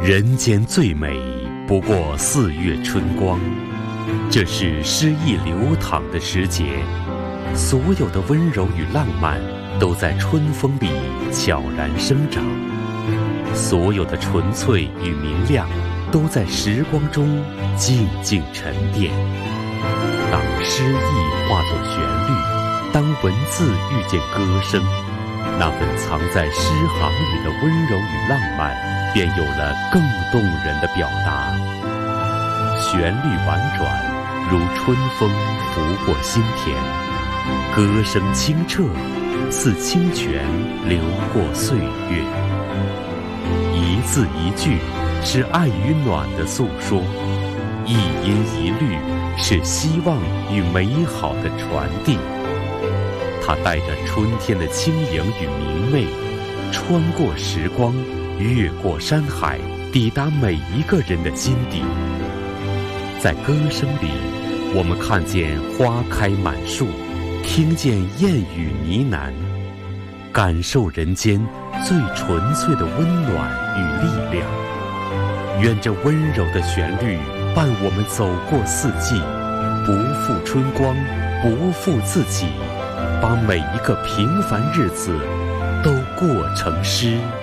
人间最美不过4月春光，这是诗意流淌的时节，所有的温柔与浪漫都在春风里悄然生长，所有的纯粹与明亮都在时光中静静沉淀。当诗意化作旋律，当文字遇见歌声，那份藏在诗行里的温柔与浪漫便有了更动人的表达。旋律婉转，如春风拂过心田，歌声清澈，似清泉流过岁月。一字一句是爱与暖的诉说，一音一律是希望与美好的传递。它带着春天的轻盈与明媚，穿过时光，越过山海，抵达每一个人的心底。在歌声里，我们看见花开满树，听见燕语呢喃，感受人间最纯粹的温暖与力量。愿这温柔的旋律伴我们走过四季，不负春光，不负自己，把每一个平凡日子都过成诗。